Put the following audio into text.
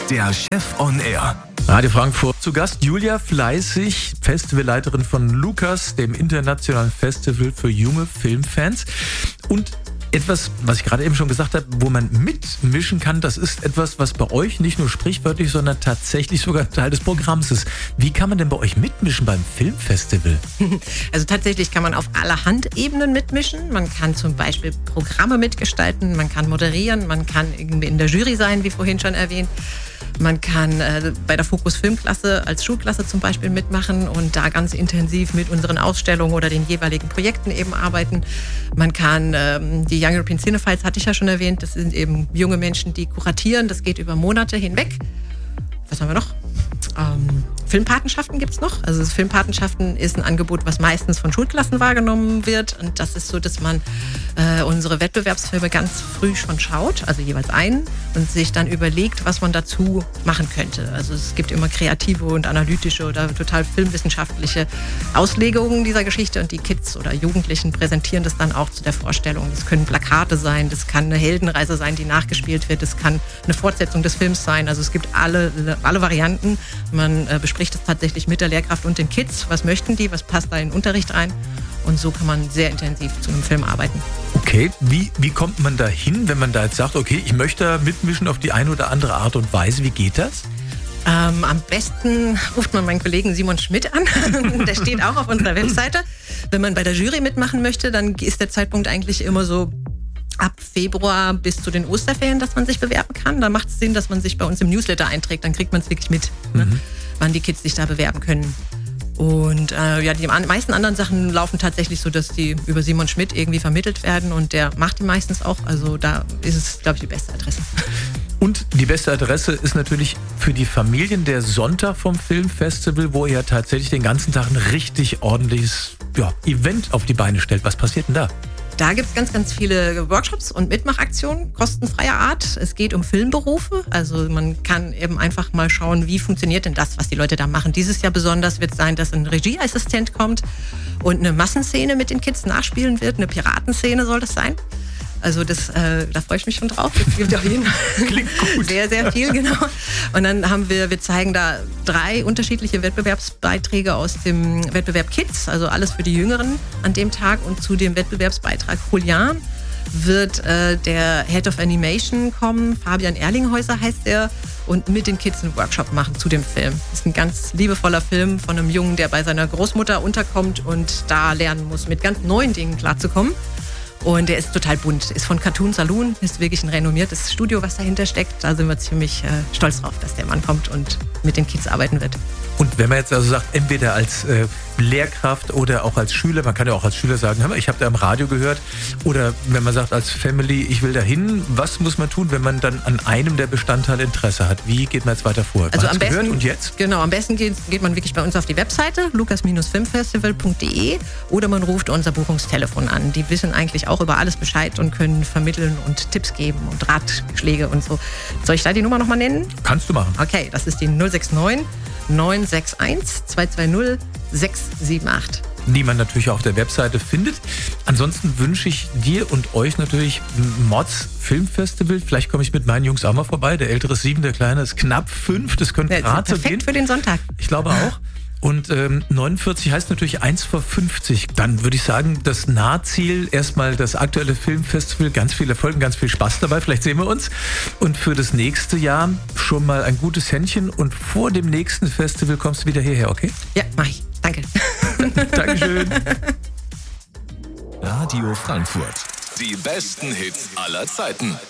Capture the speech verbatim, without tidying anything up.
Der Chef on Air. Radio Frankfurt. Zu Gast Julia Fleißig, Festivalleiterin von Lukas, dem internationalen Festival für junge Filmfans. Und etwas, was ich gerade eben schon gesagt habe, wo man mitmischen kann, das ist etwas, was bei euch nicht nur sprichwörtlich, sondern tatsächlich sogar Teil des Programms ist. Wie kann man denn bei euch mitmischen beim Filmfestival? Also tatsächlich kann man auf allerhand Ebenen mitmischen. Man kann zum Beispiel Programme mitgestalten, man kann moderieren, man kann irgendwie in der Jury sein, wie vorhin schon erwähnt. Man kann äh, bei der Fokus Filmklasse als Schulklasse zum Beispiel mitmachen und da ganz intensiv mit unseren Ausstellungen oder den jeweiligen Projekten eben arbeiten. Man kann, ähm, die Young European Cinephiles hatte ich ja schon erwähnt, das sind eben junge Menschen, die kuratieren, das geht über Monate hinweg. Was haben wir noch? Ähm, Filmpatenschaften gibt es noch. Also das Filmpatenschaften ist ein Angebot, was meistens von Schulklassen wahrgenommen wird. Und das ist so, dass man äh, unsere Wettbewerbsfilme ganz früh schon schaut, also jeweils einen, und sich dann überlegt, was man dazu machen könnte. Also es gibt immer kreative und analytische oder total filmwissenschaftliche Auslegungen dieser Geschichte. Und die Kids oder Jugendlichen präsentieren das dann auch zu der Vorstellung. Das können Plakate sein, das kann eine Heldenreise sein, die nachgespielt wird, das kann eine Fortsetzung des Films sein. Also es gibt alle, alle Varianten. Man äh, bespricht es tatsächlich mit der Lehrkraft und den Kids. Was möchten die? Was passt da in den Unterricht ein? Und so kann man sehr intensiv zu einem Film arbeiten. Okay, wie, wie kommt man da hin, wenn man da jetzt sagt, okay, ich möchte da mitmischen auf die eine oder andere Art und Weise. Wie geht das? Ähm, am besten ruft man meinen Kollegen Simon Schmidt an. Der steht auch auf unserer Webseite. Wenn man bei der Jury mitmachen möchte, dann ist der Zeitpunkt eigentlich immer so ab Februar bis zu den Osterferien, dass man sich bewerben kann. Da macht es Sinn, dass man sich bei uns im Newsletter einträgt. Dann kriegt man es wirklich mit, mhm. ne, wann die Kids sich da bewerben können. Und äh, ja, die meisten anderen Sachen laufen tatsächlich so, dass die über Simon Schmidt irgendwie vermittelt werden und der macht die meistens auch. Also da ist es, glaube ich, die beste Adresse. Und die beste Adresse ist natürlich für die Familien der Sonntag vom Filmfestival, wo ihr tatsächlich den ganzen Tag ein richtig ordentliches ja, Event auf die Beine stellt. Was passiert denn da? Da gibt es ganz, ganz viele Workshops und Mitmachaktionen kostenfreier Art. Es geht um Filmberufe. Also man kann eben einfach mal schauen, wie funktioniert denn das, was die Leute da machen. Dieses Jahr besonders wird es sein, dass ein Regieassistent kommt und eine Massenszene mit den Kids nachspielen wird. Eine Piratenszene soll das sein. Also das, äh, da freue ich mich schon drauf. Das gibt auf jeden Fall Klingt gut. sehr, sehr viel, genau. Und dann haben wir, wir zeigen da drei unterschiedliche Wettbewerbsbeiträge aus dem Wettbewerb Kids, also alles für die Jüngeren an dem Tag. Und zu dem Wettbewerbsbeitrag Julian wird äh, der Head of Animation kommen, Fabian Erlinghäuser heißt er, und mit den Kids einen Workshop machen zu dem Film. Das ist ein ganz liebevoller Film von einem Jungen, der bei seiner Großmutter unterkommt und da lernen muss, mit ganz neuen Dingen klarzukommen. Und der ist total bunt, ist von Cartoon Saloon, ist wirklich ein renommiertes Studio, was dahinter steckt. Da sind wir ziemlich äh, stolz drauf, dass der Mann kommt und mit den Kids arbeiten wird. Und wenn man jetzt also sagt, entweder als äh, Lehrkraft oder auch als Schüler, man kann ja auch als Schüler sagen, hör mal, ich habe da im Radio gehört, oder wenn man sagt als Family, ich will da hin, was muss man tun, wenn man dann an einem der Bestandteile Interesse hat? Wie geht man jetzt weiter vor? Also am besten, gehört und jetzt? Genau, am besten geht, geht man wirklich bei uns auf die Webseite lukas filmfestival punkt de oder man ruft unser Buchungstelefon an. Die wissen eigentlich auch über alles Bescheid und können vermitteln und Tipps geben und Ratschläge und so. Soll ich da die Nummer nochmal nennen? Kannst du machen. Okay, das ist die null sechs neun neun sechs eins zwei zwei null sechs sieben acht. Die man natürlich auch auf der Webseite findet. Ansonsten wünsche ich dir und euch natürlich ein Mods Filmfestival. Vielleicht komme ich mit meinen Jungs auch mal vorbei. Der ältere ist sieben, der kleine ist knapp fünf. Das könnte gerade so gehen. Perfekt für den Sonntag. Ich glaube auch. Und ähm, neunundvierzig heißt natürlich eins vor fünfzig. Dann würde ich sagen, das Nahziel, erstmal das aktuelle Filmfestival, ganz viel Erfolg, ganz viel Spaß dabei, vielleicht sehen wir uns. Und für das nächste Jahr schon mal ein gutes Händchen und vor dem nächsten Festival kommst du wieder hierher, okay? Ja, mach ich. Danke. Dankeschön. Radio Frankfurt. Die besten Hits aller Zeiten.